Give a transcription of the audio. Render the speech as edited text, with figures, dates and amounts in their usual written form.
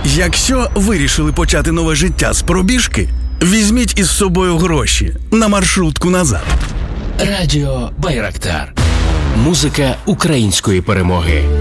Якщо вирішили почати нове життя з пробіжки, візьміть із собою гроші на маршрутку назад. Радіо Байрактар. Музика української перемоги.